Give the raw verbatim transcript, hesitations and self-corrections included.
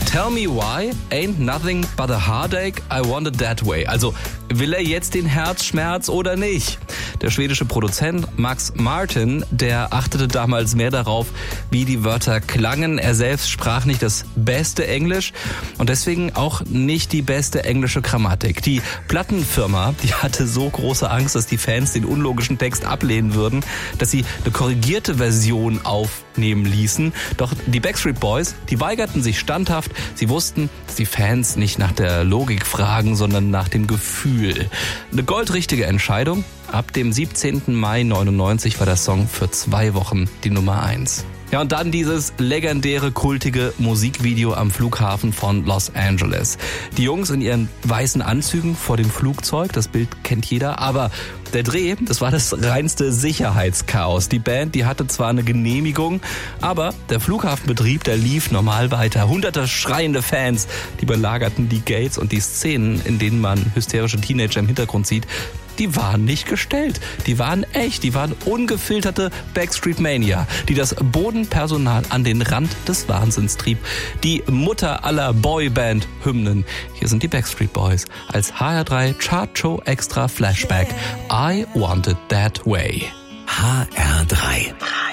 Tell me why, ain't nothing but a heartache, I want it that way. Also, will er jetzt den Herzschmerz oder nicht? Der schwedische Produzent Max Martin, der achtete damals mehr darauf, wie die Wörter klangen. Er selbst sprach nicht das beste Englisch und deswegen auch nicht die beste englische Grammatik. Die Plattenfirma, die hatte so große Angst, dass die Fans den unlogischen Text ablehnen würden, dass sie eine korrigierte Version aufnehmen ließen. Doch die Backstreet Boys, die weigerten sich standhaft. Sie wussten, dass die Fans nicht nach der Logik fragen, sondern nach dem Gefühl. Eine goldrichtige Entscheidung. Ab dem siebzehnten Mai neunundneunzig war der Song für zwei Wochen die Nummer eins. Ja, und dann dieses legendäre, kultige Musikvideo am Flughafen von Los Angeles. Die Jungs in ihren weißen Anzügen vor dem Flugzeug, das Bild kennt jeder, aber der Dreh, das war das reinste Sicherheitschaos. Die Band, die hatte zwar eine Genehmigung, aber der Flughafenbetrieb, der lief normal weiter. Hunderte schreiende Fans, die belagerten die Gates und die Szenen, in denen man hysterische Teenager im Hintergrund sieht, die waren nicht gestellt. Die waren echt. Die waren ungefilterte Backstreet Mania, die das Bodenpersonal an den Rand des Wahnsinns trieb. Die Mutter aller Boyband-Hymnen. Hier sind die Backstreet Boys als H R drei Chartshow Extra Flashback. I Want It That Way. H R drei.